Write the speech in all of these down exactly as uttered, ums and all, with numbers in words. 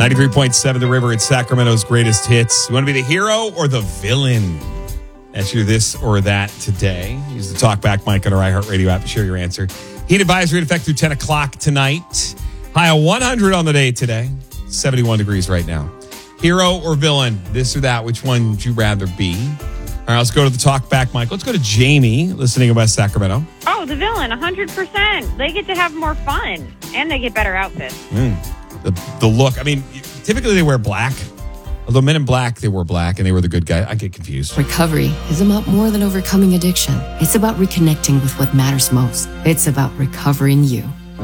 ninety-three point seven The River. It's Sacramento's greatest hits. You want to be the hero or the villain? Ask you this or that today. Use the Talkback mic on our iHeartRadio app to share your answer. Heat advisory in effect through ten o'clock tonight. High of one hundred on the day today. seventy-one degrees right now. Hero or villain? This or that? Which one would you rather be? All right, let's go to the Talkback mic. Let's go to Jamie, listening in West Sacramento. Oh, the villain, one hundred percent. They get to have more fun, and they get better outfits. Mm. The, the look. I mean, typically they wear black. Although Men in Black, they wore black, and they were the good guy. I get confused. Recovery is about more than overcoming addiction. It's about reconnecting with what matters most. It's about recovering you.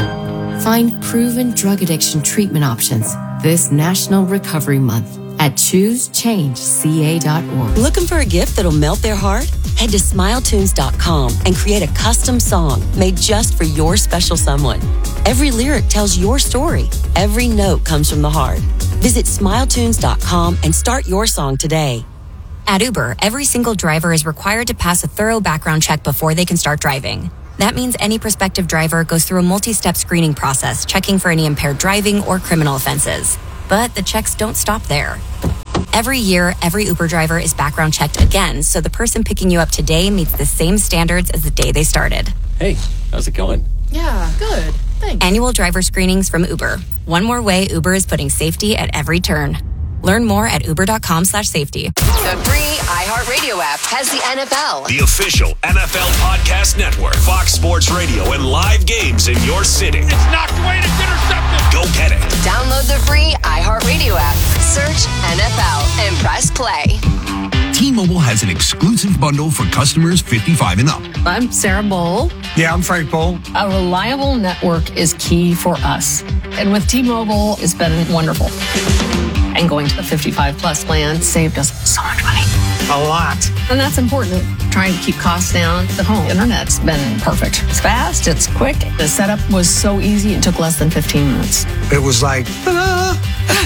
Find proven drug addiction treatment options this National Recovery Month at choose change c a dot org. Looking for a gift that'll melt their heart? Head to smile tunes dot com and create a custom song made just for your special someone. Every lyric tells your story. Every note comes from the heart. Visit smile tunes dot com and start your song today. At Uber, every single driver is required to pass a thorough background check before they can start driving. That means any prospective driver goes through a multi-step screening process, checking for any impaired driving or criminal offenses. But the checks don't stop there. Every year, every Uber driver is background checked again, so the person picking you up today meets the same standards as the day they started. Hey, how's it going? Yeah, good. Thanks. Annual driver screenings from Uber. One more way Uber is putting safety at every turn. Learn more at uber dot com slash safety. The free iHeartRadio app has the N F L. The official N F L podcast network. Fox Sports Radio and live games in your city. It's knocked away and it's intercepted. Go get it. Download the free iHeartRadio app. Search N F L and press play. T-Mobile has an exclusive bundle for customers fifty-five and up. I'm Sarah Bowl. Yeah, I'm Frank Bowl. A reliable network is key for us. And with T-Mobile, it's been wonderful. And going to the fifty-five plus plan saved us so much money. A lot. And that's important. Trying to keep costs down. The home internet's been perfect. It's fast, it's quick. The setup was so easy, it took less than fifteen minutes. It was like, ta-da!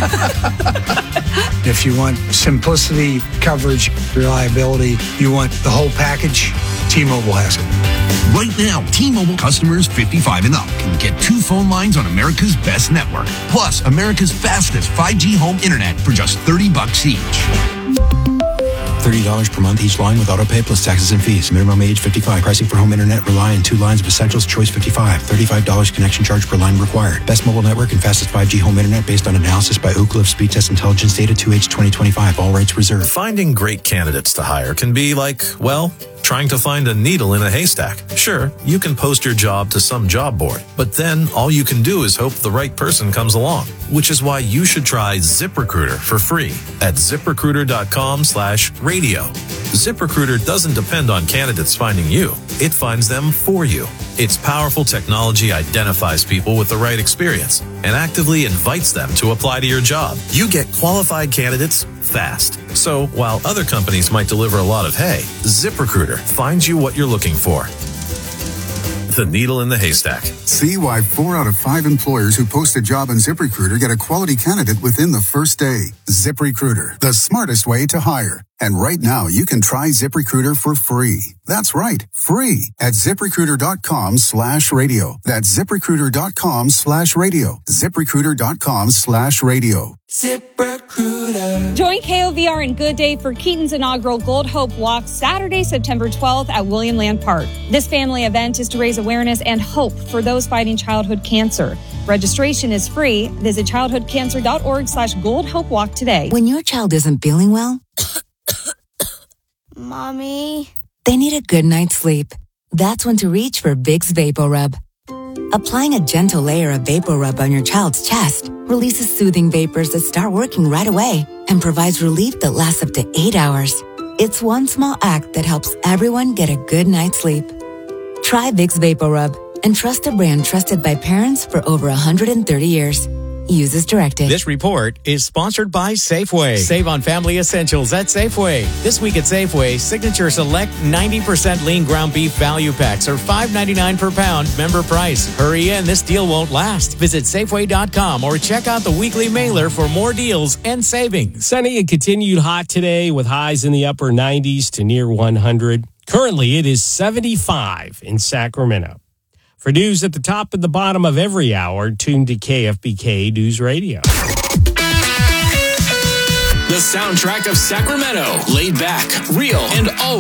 If you want simplicity, coverage, reliability, you want the whole package, T-Mobile has it. Right now, T-Mobile customers fifty-five and up can get two phone lines on America's best network, plus America's fastest five G home internet for just thirty bucks each. thirty dollars per month each line with autopay plus taxes and fees. Minimum age fifty-five. Pricing for home internet rely on two lines of Essentials Choice fifty-five. thirty-five dollars connection charge per line required. Best mobile network and fastest five G home internet based on analysis by Ookla of Speed Test Intelligence Data two H twenty twenty-five. All rights reserved. Finding great candidates to hire can be like, well, trying to find a needle in a haystack. Sure, you can post your job to some job board, but then all you can do is hope the right person comes along, which is why you should try ZipRecruiter for free at ZipRecruiter.com slash radio. ZipRecruiter doesn't depend on candidates finding you. It finds them for you. Its powerful technology identifies people with the right experience and actively invites them to apply to your job. You get qualified candidates fast. So while other companies might deliver a lot of hay, ZipRecruiter finds you what you're looking for. The needle in the haystack. See why four out of five employers who post a job on ZipRecruiter get a quality candidate within the first day. ZipRecruiter, the smartest way to hire. And right now, you can try ZipRecruiter for free. That's right, free at ZipRecruiter.com slash radio. That's ZipRecruiter.com slash radio. ZipRecruiter.com slash radio. ZipRecruiter. Join K O V R and Good Day for Keaton's inaugural Gold Hope Walk Saturday, September twelfth at William Land Park. This family event is to raise awareness and hope for those fighting childhood cancer. Registration is free. Visit childhoodcancer.org slash Gold Hope Walk today. When your child isn't feeling well, Mommy, they need a good night's sleep. That's when to reach for Vicks VapoRub. Applying a gentle layer of VapoRub on your child's chest releases soothing vapors that start working right away and provides relief that lasts up to eight hours. It's one small act that helps everyone get a good night's sleep. Try Vicks VapoRub and trust a brand trusted by parents for over one hundred thirty years. Use as directed. This report is sponsored by Safeway. Save on family essentials at Safeway. This week at Safeway, Signature Select ninety percent lean ground beef value packs are five ninety-nine per pound, member price. Hurry in, this deal won't last. Visit Safeway dot com or check out the weekly mailer for more deals and savings. Sunny and continued hot today with highs in the upper nineties to near one hundred. Currently, it is seventy-five in Sacramento. For news at the top and the bottom of every hour, tune to K F B K News Radio. the soundtrack of Sacramento. Laid back, real, and always